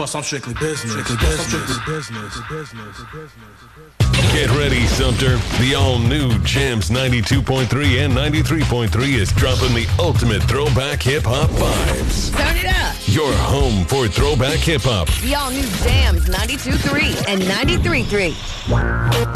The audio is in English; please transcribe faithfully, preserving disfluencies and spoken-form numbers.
Because I'm strictly business. Strictly business. business. Get ready, Sumter. The all-new Jams ninety-two point three and ninety-three point three is dropping the ultimate throwback hip-hop vibes. Turn it up. Your home for throwback hip-hop. The all-new Jams ninety-two point three and ninety-three point three.